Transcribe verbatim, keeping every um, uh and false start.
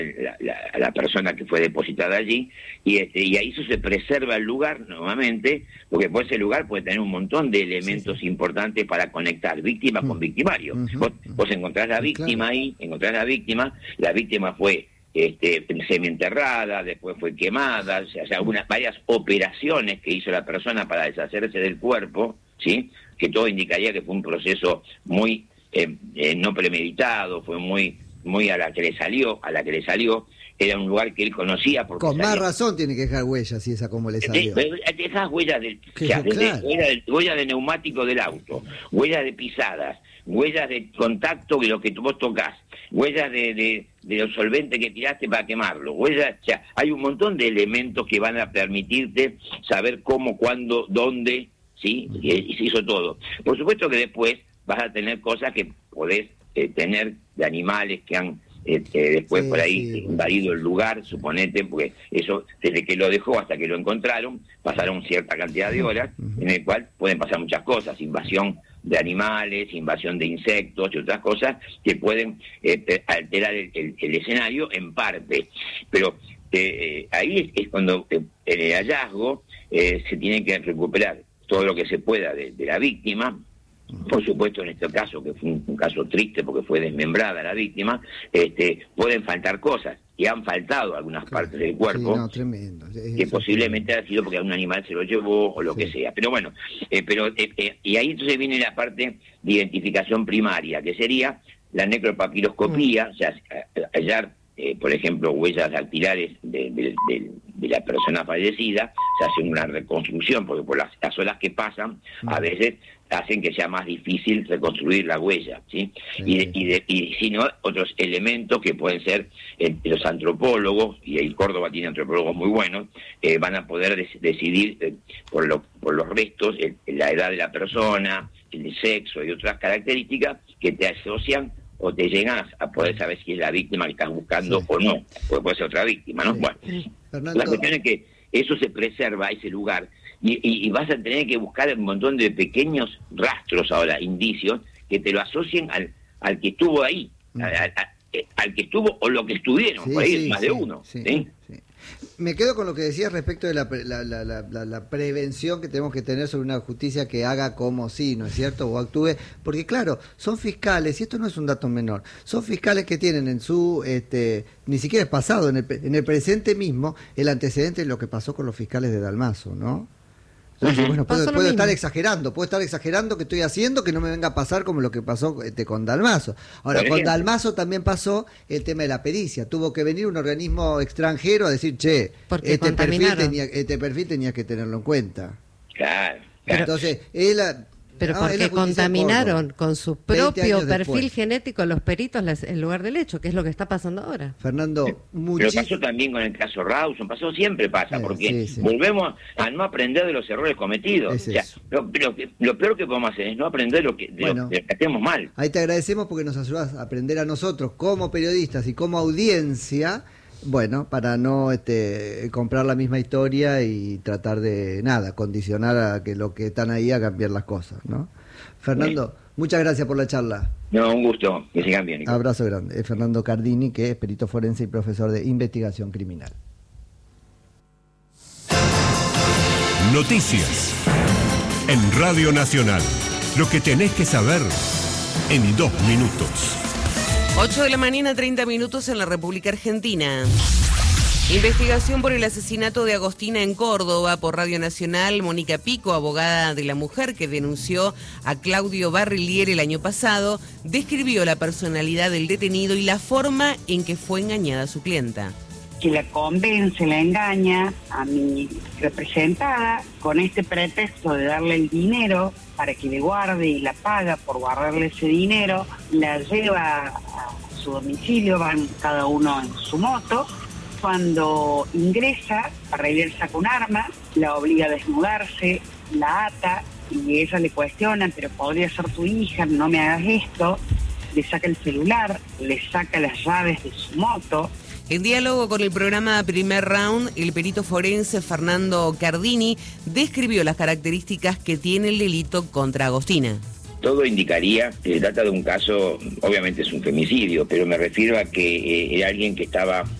la, la, a la persona que fue depositada allí, y, este, y ahí eso se preserva el lugar nuevamente, porque por ese lugar puede tener un montón de elementos sí, sí. importantes para conectar víctima mm. con victimario. Uh-huh. Vos, vos encontrás la víctima claro. ahí, encontrás la víctima, la víctima fue este, semienterrada, después fue quemada, o sea, o sea algunas, varias operaciones que hizo la persona para deshacerse del cuerpo, ¿sí? Que todo indicaría que fue un proceso muy eh, eh, no premeditado, fue muy muy a la que le salió, a la que le salió, era un lugar que él conocía. Porque con más salía. razón tiene que dejar huellas, si esa como le salió. Esas huellas del, o sea, de, claro. huellas del, huellas de neumático del auto, huellas de pisadas, huellas de contacto de lo que vos tocás, huellas de, de, de los solventes que tiraste para quemarlo, huellas, o sea, hay un montón de elementos que van a permitirte saber cómo, cuándo, dónde, ¿sí? Uh-huh. Y, y se hizo todo. Por supuesto que después vas a tener cosas que podés Eh, tener de animales que han eh, eh, después sí, por ahí sí, invadido el lugar, suponete, porque eso desde que lo dejó hasta que lo encontraron pasaron cierta cantidad de horas, uh-huh. en el cual pueden pasar muchas cosas, invasión de animales, invasión de insectos y otras cosas que pueden eh, alterar el, el, el escenario en parte, pero eh, ahí es, es cuando eh, en el hallazgo eh, se tiene que recuperar todo lo que se pueda de, de la víctima. Por supuesto, en este caso, que fue un, un caso triste porque fue desmembrada la víctima, este, pueden faltar cosas, y han faltado algunas claro, partes del cuerpo, sí, no, tremendo. Es, que es posiblemente ha sido porque un animal se lo llevó o lo sí. que sea. Pero bueno, eh, pero eh, eh, y ahí entonces viene la parte de identificación primaria, que sería la necropapiloscopía, mm. o sea, hallar, eh, por ejemplo, huellas dactilares de, de, de, de la persona fallecida, se hace una reconstrucción, porque por las, las horas que pasan, mm. a veces hacen que sea más difícil reconstruir la huella, ¿sí? sí. Y, de, y, de, y si no, otros elementos que pueden ser eh, los antropólogos, y el Córdoba tiene antropólogos muy buenos, eh, van a poder des, decidir eh, por, lo, por los restos, eh, la edad de la persona, el sexo y otras características que te asocian o te llegan a poder saber si es la víctima que estás buscando sí. o no, porque puede ser otra víctima, ¿no? Sí. Bueno, Fernando... la cuestión es que eso se preserva, ese lugar, y, y, y vas a tener que buscar un montón de pequeños rastros ahora, indicios, que te lo asocien al, al que estuvo ahí, mm. al, al, al que estuvo o lo que estuvieron, sí, por ahí sí, más sí, de uno. Sí, ¿sí? Sí. Me quedo con lo que decías respecto de la, la, la, la, la prevención que tenemos que tener sobre una justicia que haga como sí, ¿no es cierto? O actúe, porque claro, son fiscales, y esto no es un dato menor, son fiscales que tienen en su, este, ni siquiera es pasado, en el, en el presente mismo, el antecedente de lo que pasó con los fiscales de Dalmazo, ¿no? Entonces, bueno, puedo, puedo estar exagerando, puedo estar exagerando que estoy haciendo que no me venga a pasar como lo que pasó este, con Dalmazo. Ahora, con Dalmazo también pasó el tema de la pericia. Tuvo que venir un organismo extranjero a decir, che, este perfil, tenía, este perfil tenía que tenerlo en cuenta. Claro. claro. Entonces, él... Pero no, porque contaminaron con su propio perfil genético los peritos las, el lugar del hecho, que es lo que está pasando ahora. Fernando, Pero muchísimo... pasó también con el caso Rawson, pasó, siempre pasa, eh, porque sí, sí. volvemos a no aprender de los errores cometidos. Es o sea, lo, lo, lo peor que podemos hacer es no aprender lo que, de, bueno, lo, de lo que hacemos mal. Ahí te agradecemos porque nos ayudas a aprender a nosotros como periodistas y como audiencia, bueno, para no este, comprar la misma historia y tratar de, nada, condicionar a que lo que están ahí a cambiar las cosas, ¿no? Fernando, sí. muchas gracias por la charla. No, un gusto, que sigan bien. Nico. Abrazo grande. Es Fernando Cardini, que es perito forense y profesor de investigación criminal. Noticias en Radio Nacional. Lo que tenés que saber en dos minutos. ocho de la mañana, treinta minutos en la República Argentina. Investigación por el asesinato de Agostina en Córdoba. Por Radio Nacional, Mónica Pico, abogada de la mujer que denunció a Claudio Barrillier el año pasado, describió la personalidad del detenido y la forma en que fue engañada su clienta. Que la convence, la engaña a mi representada con este pretexto de darle el dinero para que le guarde y la paga por guardarle ese dinero, la lleva a su domicilio, van cada uno en su moto. Cuando ingresa, Barrillier saca un arma, la obliga a desnudarse, la ata y ella le cuestiona, pero podría ser tu hija, no me hagas esto. Le saca el celular, le saca las llaves de su moto. En diálogo con el programa Primer Round, el perito forense Fernando Cardini describió las características que tiene el delito contra Agostina. todo indicaría que se trata de un caso, obviamente es un femicidio, pero me refiero a que eh, era alguien que estaba